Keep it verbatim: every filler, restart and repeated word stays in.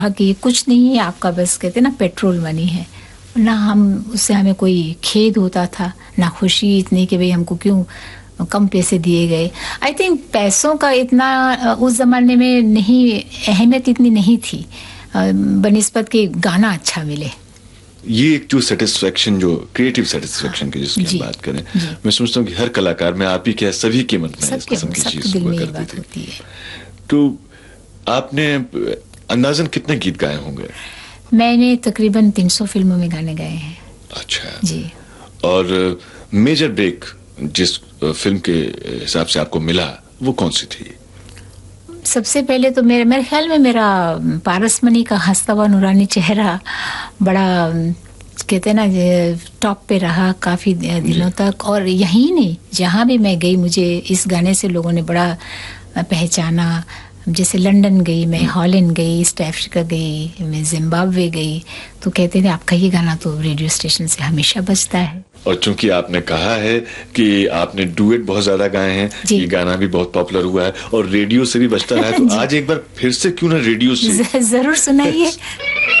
कि कुछ नहीं है आपका, बस कहते ना पेट्रोल मनी है ना, हम उससे हमें कोई खेद होता था ना खुशी इतनी कि भाई हमको क्यों कम पैसे दिए गए। आई थिंक पैसों का इतना उस जमाने में नहीं, अहमियत इतनी नहीं थी बनिस्बत के गाना अच्छा मिले। ये एक जो सेटिस्फेक्शन, जो क्रिएटिव सेटिस्फेक्शन की जिसकी हम बात करें, मैं समझता हूँ कि हर कलाकार में, आप ही क्या सभी के मन में इस किस्म की चीज हुआ करती थी। तो आपने अंदाजन कितने गीत गाए होंगे? मैंने तकरीबन तीन सौ फिल्मों में गाने गाए हैं। अच्छा जी। और मेजर ब्रेक जिस फिल्म के हिसाब से आपको मिला वो कौन सी थी? सबसे पहले तो मेरे मेरे ख्याल में मेरा पारसमणि का हंसता हुआ नूरानी चेहरा बड़ा कहते हैं ना टॉप पे रहा काफी दिनों तक। और यहीं नहीं, जहाँ भी मैं गई मुझे इस गाने से लोगों ने बड़ा पहचाना। जैसे लंदन गई मैं, हॉलैंड गई, ईस्ट अफ्रीका गई, मैं जिम्बाब्वे गई, तो कहते थे आपका ये गाना तो रेडियो स्टेशन से हमेशा बजता है। और चूंकि आपने कहा है कि आपने डुएट बहुत ज्यादा गाए हैं, ये गाना भी बहुत पॉपुलर हुआ है और रेडियो से भी बजता रहा है, तो आज एक बार फिर से क्यों ना रेडियो से जरूर सुनाइए।